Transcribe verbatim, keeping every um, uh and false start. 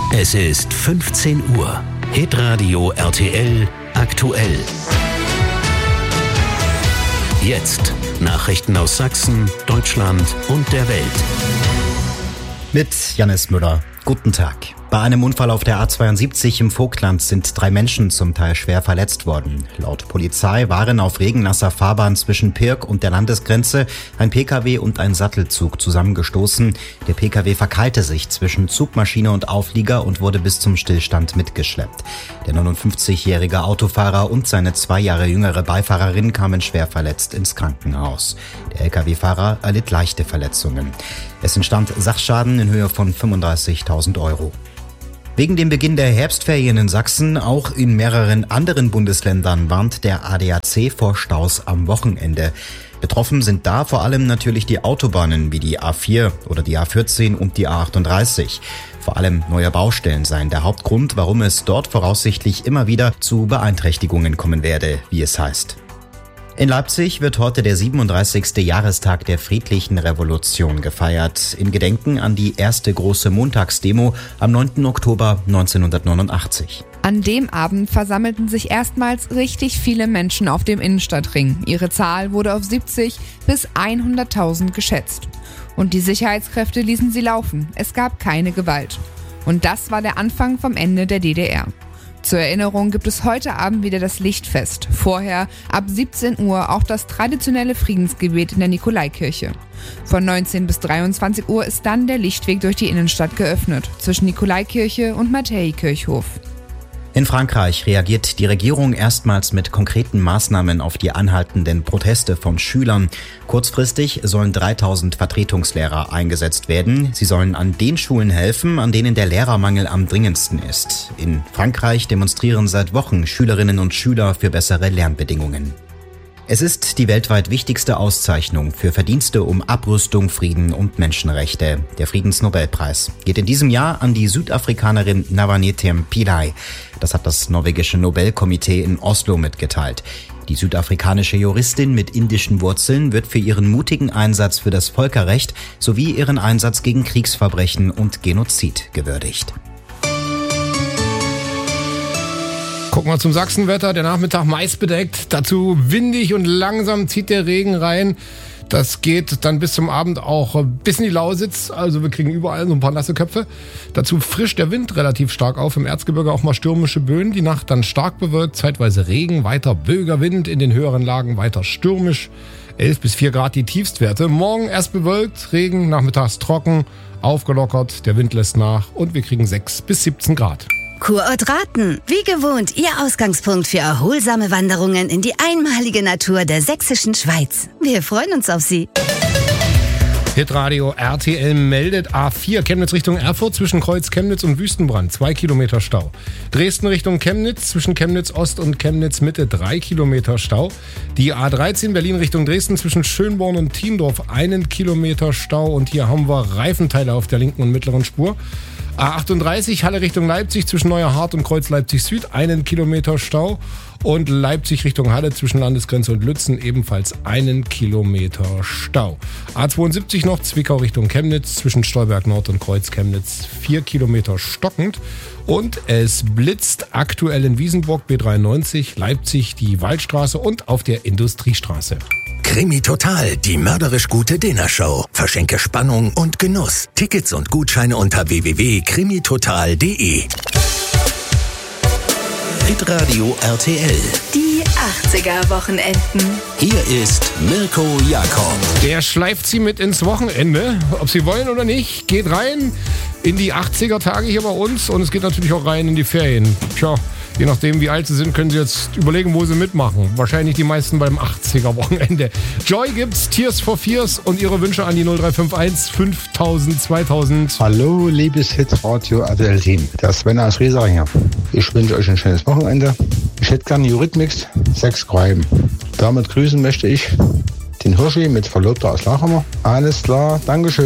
Es ist fünfzehn Uhr. Hitradio R T L aktuell. Jetzt Nachrichten aus Sachsen, Deutschland und der Welt. Mit Jannis Müller. Guten Tag. Bei einem Unfall auf der A zweiundsiebzig im Vogtland sind drei Menschen zum Teil schwer verletzt worden. Laut Polizei waren auf regennasser Fahrbahn zwischen Pirk und der Landesgrenze ein Pkw und ein Sattelzug zusammengestoßen. Der Pkw verkeilte sich zwischen Zugmaschine und Auflieger und wurde bis zum Stillstand mitgeschleppt. Der neunundfünfzigjährige Autofahrer und seine zwei Jahre jüngere Beifahrerin kamen schwer verletzt ins Krankenhaus. Der Lkw-Fahrer erlitt leichte Verletzungen. Es entstand Sachschaden in Höhe von fünfunddreißigtausend Euro. Wegen dem Beginn der Herbstferien in Sachsen, auch in mehreren anderen Bundesländern, warnt der A D A C vor Staus am Wochenende. Betroffen sind da vor allem natürlich die Autobahnen wie die A vier oder die A vierzehn und die A achtunddreißig. Vor allem neue Baustellen seien der Hauptgrund, warum es dort voraussichtlich immer wieder zu Beeinträchtigungen kommen werde, wie es heißt. In Leipzig wird heute der siebenunddreißigste Jahrestag der friedlichen Revolution gefeiert, in Gedenken an die erste große Montagsdemo am neunten Oktober neunzehnhundertneunundachtzig. An dem Abend versammelten sich erstmals richtig viele Menschen auf dem Innenstadtring. Ihre Zahl wurde auf siebzig bis hunderttausend geschätzt. Und die Sicherheitskräfte ließen sie laufen. Es gab keine Gewalt. Und das war der Anfang vom Ende der D D R. Zur Erinnerung gibt es heute Abend wieder das Lichtfest. Vorher ab siebzehn Uhr auch das traditionelle Friedensgebet in der Nikolaikirche. Von neunzehn bis dreiundzwanzig Uhr ist dann der Lichtweg durch die Innenstadt geöffnet, zwischen Nikolaikirche und Matthäikirchhof. In Frankreich reagiert die Regierung erstmals mit konkreten Maßnahmen auf die anhaltenden Proteste von Schülern. Kurzfristig sollen dreitausend Vertretungslehrer eingesetzt werden. Sie sollen an den Schulen helfen, an denen der Lehrermangel am dringendsten ist. In Frankreich demonstrieren seit Wochen Schülerinnen und Schüler für bessere Lernbedingungen. Es ist die weltweit wichtigste Auszeichnung für Verdienste um Abrüstung, Frieden und Menschenrechte. Der Friedensnobelpreis geht in diesem Jahr an die Südafrikanerin Navanethem Pillay. Das hat das norwegische Nobelkomitee in Oslo mitgeteilt. Die südafrikanische Juristin mit indischen Wurzeln wird für ihren mutigen Einsatz für das Völkerrecht sowie ihren Einsatz gegen Kriegsverbrechen und Genozid gewürdigt. Gucken wir zum Sachsenwetter. Der Nachmittag meist bedeckt, dazu windig und langsam zieht der Regen rein. Das geht dann bis zum Abend auch bis in die Lausitz. Also wir kriegen überall so ein paar nasse Köpfe. Dazu frischt der Wind relativ stark auf. Im Erzgebirge auch mal stürmische Böen. Die Nacht dann stark bewölkt, zeitweise Regen, weiter böiger Wind. In den höheren Lagen weiter stürmisch. elf bis vier Grad die Tiefstwerte. Morgen erst bewölkt, Regen, nachmittags trocken, aufgelockert. Der Wind lässt nach und wir kriegen sechs bis siebzehn Grad. Kurort Rathen, wie gewohnt Ihr Ausgangspunkt für erholsame Wanderungen in die einmalige Natur der sächsischen Schweiz. Wir freuen uns auf Sie. Hitradio R T L meldet A vier Chemnitz Richtung Erfurt zwischen Kreuz Chemnitz und Wüstenbrand, zwei Kilometer Stau. Dresden Richtung Chemnitz zwischen Chemnitz Ost und Chemnitz Mitte, drei Kilometer Stau. Die A dreizehn Berlin Richtung Dresden zwischen Schönborn und Thiendorf, einen Kilometer Stau. Und hier haben wir Reifenteile auf der linken und mittleren Spur. A achtunddreißig Halle Richtung Leipzig zwischen Neuerhardt und Kreuz Leipzig Süd, einen Kilometer Stau. Und Leipzig Richtung Halle zwischen Landesgrenze und Lützen ebenfalls einen Kilometer Stau. A zweiundsiebzig noch Zwickau Richtung Chemnitz zwischen Stolberg Nord und Kreuz Chemnitz, vier Kilometer stockend. Und es blitzt aktuell in Wiesenburg B dreiundneunzig, Leipzig die Waldstraße und auf der Industriestraße. Krimi Total, die mörderisch gute Dinnershow. Verschenke Spannung und Genuss. Tickets und Gutscheine unter w w w punkt krimi total punkt de. Hitradio R T L. Die achtziger-Wochenenden. Hier ist Mirko Jakob. Der schleift Sie mit ins Wochenende. Ob Sie wollen oder nicht, geht rein in die achtziger-Tage hier bei uns. Und es geht natürlich auch rein in die Ferien. Tja, je nachdem, wie alt Sie sind, können Sie jetzt überlegen, wo Sie mitmachen. Wahrscheinlich die meisten beim achtziger-Wochenende. Joy gibt's, Tears for Fears und Ihre Wünsche an die null drei fünf eins fünftausend zweitausend. Hallo, liebes Hitradio R T L-Team. Der Sven aus Rieseringer. Ich wünsche euch ein schönes Wochenende. Ich hätte gerne Eurythmics, Sex Crime. Damit grüßen möchte ich den Hirschi mit Verlobter aus Lachammer. Alles klar, Dankeschön.